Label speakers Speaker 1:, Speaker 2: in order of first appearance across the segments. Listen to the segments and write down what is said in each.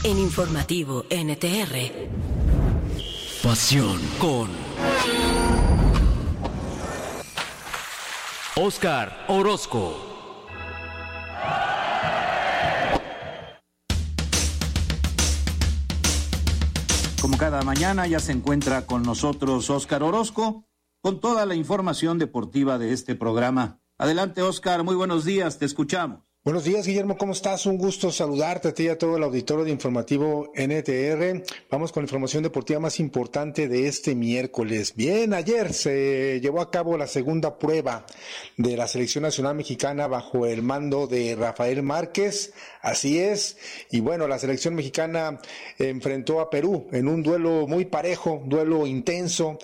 Speaker 1: En Informativo NTR.
Speaker 2: Pasión con Óscar Orozco.
Speaker 3: Como cada mañana ya se encuentra con nosotros Óscar Orozco con toda la información deportiva de este programa. Adelante, Óscar, muy buenos días, te escuchamos.
Speaker 4: Buenos días, Guillermo, ¿cómo estás? Un gusto saludarte a ti y a todo el auditorio de Informativo NTR. Vamos con la información deportiva más importante de este miércoles. Bien, ayer se llevó a cabo la segunda prueba de la Selección Nacional Mexicana bajo el mando de Rafael Márquez, así es, y bueno, la Selección Mexicana enfrentó a Perú en un duelo muy parejo, duelo intenso,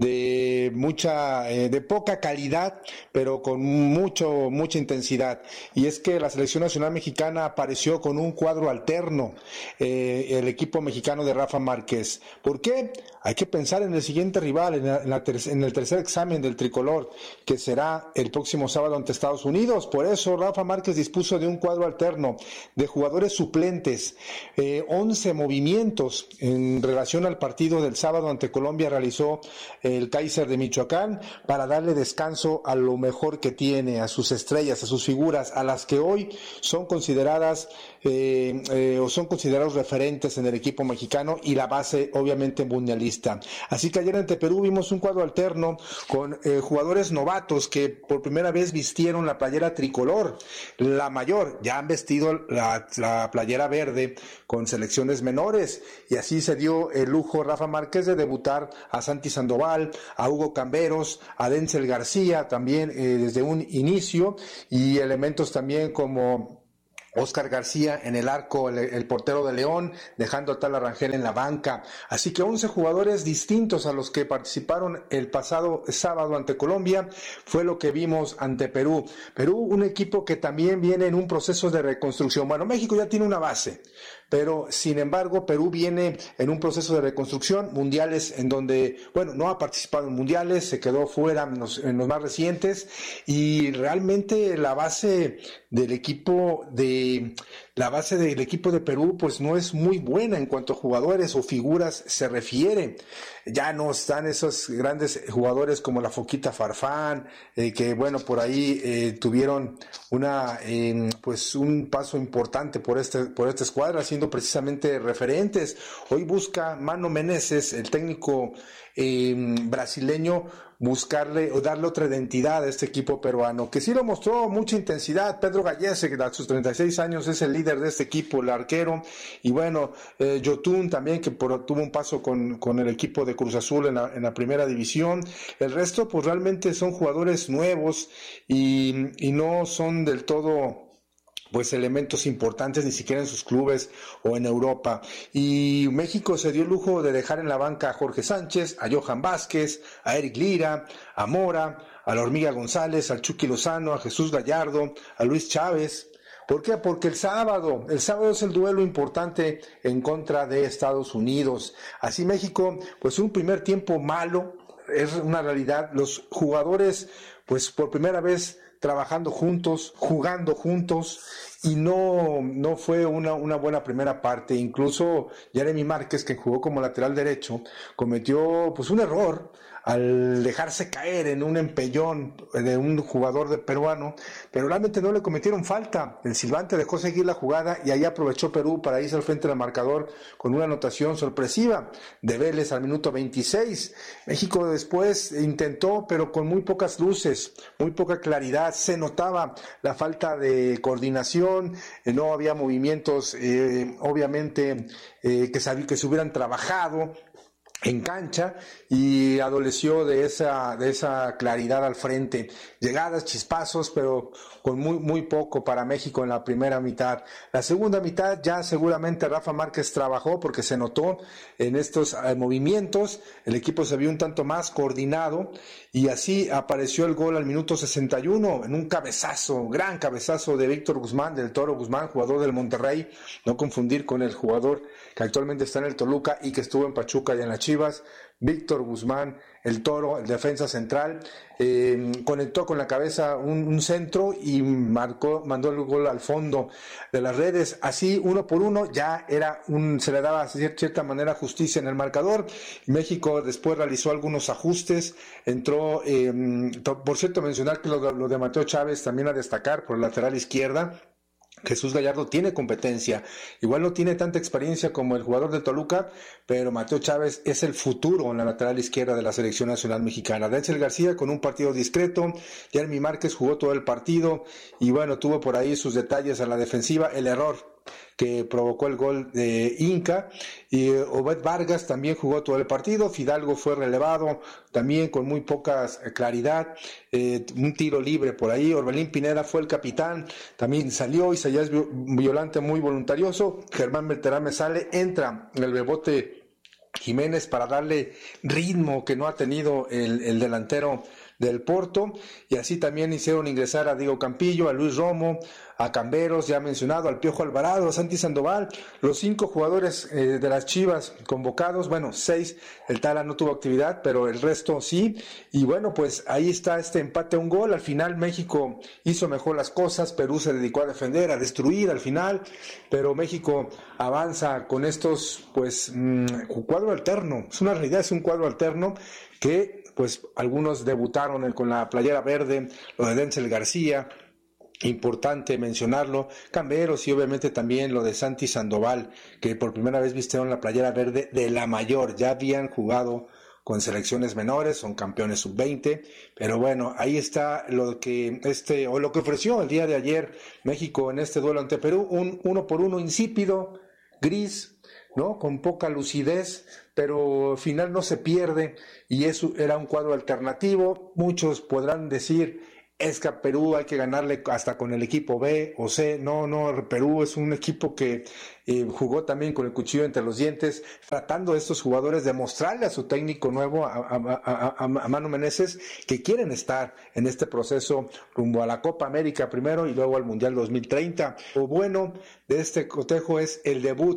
Speaker 4: de poca calidad, pero con mucha intensidad, y es que la Selección Nacional Mexicana apareció con un cuadro alterno, el equipo mexicano de Rafa Márquez. ¿Por qué? Hay que pensar en el siguiente rival, en el tercer examen del tricolor, que será el próximo sábado ante Estados Unidos. Por eso Rafa Márquez dispuso de un cuadro alterno de jugadores suplentes, 11 movimientos en relación al partido del sábado ante Colombia realizó el Kaiser de Michoacán para darle descanso a lo mejor que tiene, a sus estrellas, a sus figuras, a las que hoy son consideradas o son considerados referentes en el equipo mexicano y la base obviamente mundialista. Así que ayer ante Perú vimos un cuadro alterno con jugadores novatos que por primera vez vistieron la playera tricolor, la mayor, ya han vestido la playera verde con selecciones menores, y así se dio el lujo Rafa Márquez de debutar a Santi Sandoval, a Hugo Camberos, a Denzel García también desde un inicio, y elementos también como Oscar García en el arco, el portero de León, dejando a Tala Rangel en la banca. Así que 11 jugadores distintos a los que participaron el pasado sábado ante Colombia fue lo que vimos ante Perú. Perú, un equipo que también viene en un proceso de reconstrucción. Bueno, México ya tiene una base, pero sin embargo Perú viene en un proceso de reconstrucción, mundiales en donde, bueno, no ha participado en mundiales, se quedó fuera en los más recientes, y realmente la base del equipo de Perú pues no es muy buena en cuanto a jugadores o figuras se refiere. Ya no están esos grandes jugadores como la Foquita Farfán, que bueno, por ahí tuvieron un paso importante por esta escuadra, siendo precisamente referentes. Hoy busca Mano Menezes, el técnico brasileño, buscarle o darle otra identidad a este equipo peruano, que sí lo mostró mucha intensidad. Pedro Gallese, que a sus 36 años es el líder de este equipo, el arquero, y bueno, Yotun también, que tuvo un paso con el equipo de Cruz Azul en la primera división. El resto pues realmente son jugadores nuevos y no son del todo pues elementos importantes ni siquiera en sus clubes o en Europa. Y México se dio el lujo de dejar en la banca a Jorge Sánchez, a Johan Vázquez, a Eric Lira, a Mora, a la Hormiga González, al Chucky Lozano, a Jesús Gallardo, a Luis Chávez. ¿Por qué? Porque el sábado es el duelo importante en contra de Estados Unidos. Así México, pues un primer tiempo malo, es una realidad. Los jugadores, pues por primera vez trabajando juntos, jugando juntos, y no fue una buena primera parte. Incluso Jeremy Márquez, que jugó como lateral derecho, cometió pues un error al dejarse caer en un empellón de un jugador peruano, pero realmente no le cometieron falta. El silbante dejó seguir la jugada y ahí aprovechó Perú para irse al frente del marcador con una anotación sorpresiva de Vélez al minuto 26. México después intentó, pero con muy pocas luces, muy poca claridad. Se notaba la falta de coordinación, no había movimientos, obviamente, que se hubieran trabajado en cancha, y adoleció de esa claridad al frente. Llegadas, chispazos, pero con muy poco para México en la primera mitad. La segunda mitad ya seguramente Rafa Márquez trabajó, porque se notó en estos movimientos, el equipo se vio un tanto más coordinado, y así apareció el gol al minuto 61 en un cabezazo, gran cabezazo de Víctor Guzmán, del Toro Guzmán, jugador del Monterrey, no confundir con el jugador que actualmente está en el Toluca y que estuvo en Pachuca y en las Chivas. Chivas, Víctor Guzmán, el Toro, el defensa central, conectó con la cabeza un centro y mandó el gol al fondo de las redes. Así, 1-1, ya se le daba de cierta manera justicia en el marcador. México después realizó algunos ajustes, entró, por cierto, mencionar que lo de Mateo Chávez también a destacar por la lateral izquierda. Jesús Gallardo tiene competencia, igual no tiene tanta experiencia como el jugador de Toluca, pero Mateo Chávez es el futuro en la lateral izquierda de la selección nacional mexicana. Denzel García con un partido discreto, Jeremy Márquez jugó todo el partido y bueno, tuvo por ahí sus detalles a la defensiva, el error que provocó el gol de Inca, y Obed Vargas también jugó todo el partido. Fidalgo fue relevado también con muy poca claridad, un tiro libre por ahí. Orbelín Pineda fue el capitán, también salió. Isaías Violante muy voluntarioso. Germán Beltrán sale, entra el Bebote Jiménez para darle ritmo que no ha tenido el delantero del Porto, y así también hicieron ingresar a Diego Campillo, a Luis Romo, a Camberos, ya mencionado, al Piojo Alvarado, a Santi Sandoval, los 5 jugadores de las Chivas convocados, bueno, 6, el Tala no tuvo actividad, pero el resto sí, y bueno, pues ahí está este empate a un gol. Al final México hizo mejor las cosas, Perú se dedicó a defender, a destruir al final, pero México avanza con estos, pues, cuadro alterno, es una realidad, es un cuadro alterno que pues algunos debutaron con la playera verde, lo de Denzel García, importante mencionarlo, Camberos y obviamente también lo de Santi Sandoval, que por primera vez vistieron la playera verde de la mayor, ya habían jugado con selecciones menores, son campeones sub-20, pero bueno, ahí está lo que ofreció el día de ayer México en este duelo ante Perú, un 1-1 insípido, gris, ¿no? Con poca lucidez, pero al final no se pierde, y eso era un cuadro alternativo. Muchos podrán decir, es que a Perú hay que ganarle hasta con el equipo B o C. No, Perú es un equipo que jugó también con el cuchillo entre los dientes, tratando a estos jugadores de mostrarle a su técnico nuevo, a Mano Menezes, que quieren estar en este proceso rumbo a la Copa América primero y luego al Mundial 2030. Lo bueno de este cotejo es el debut